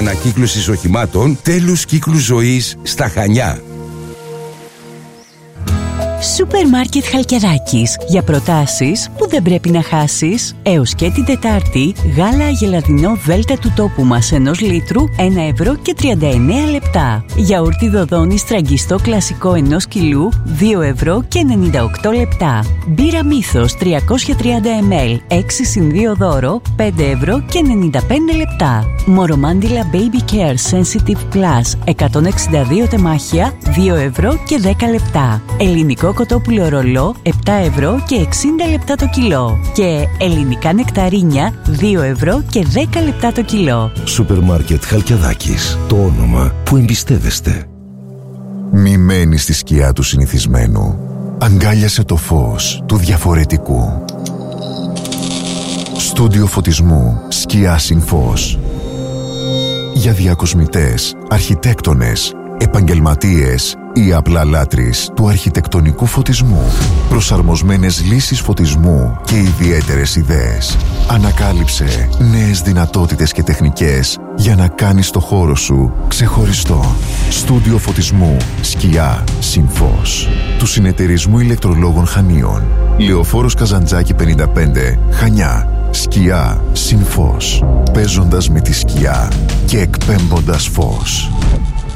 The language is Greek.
ανακύκλωσης οχημάτων τέλους κύκλου ζωής στα Χανιά. Σούπερ Μάρκετ Χαλκιδάκης. Για προτάσεις που δεν πρέπει να χάσεις. Έως και την Τετάρτη, γάλα αγελαδινό Δέλτα του τόπου μας 1 λίτρου, 1,39 ευρώ. Γιαούρτι Δοδόνη στραγγιστό κλασικό 1 κιλού, 2,98 ευρώ. Μπύρα Μύθος 330 ml, 6+2 δώρο, 5,95 ευρώ. Μορομάντιλα Baby Care Sensitive Plus, 162 τεμάχια, 2,10 ευρώ. Ελληνικό κοτόπουλο ρολό, 7,60 ευρώ το κιλό. Και ελληνικά νεκταρίνια, 2,10 ευρώ το κιλό. Σούπερ Μάρκετ Χαλκιδάκης. Το όνομα που εμπιστεύεστε. Μη μένεις στη σκιά του συνηθισμένου. Αγκάλιασε το φως του διαφορετικού. Στούντιο φωτισμού Σκιά συν φως. Για διακοσμητές, αρχιτέκτονες, επαγγελματίες ή απλά λάτρεις του αρχιτεκτονικού φωτισμού. Προσαρμοσμένες λύσεις φωτισμού και ιδιαίτερες ιδέες. Ανακάλυψε νέες δυνατότητες και τεχνικές για να κάνεις το χώρο σου ξεχωριστό. Στούντιο φωτισμού Σκιά συν φως του Συνεταιρισμού Ηλεκτρολόγων Χανίων. Λεωφόρος Καζαντζάκη 55, Χανιά. Σκιά συν φως. Παίζοντας με τη σκιά και εκπέμποντας φως.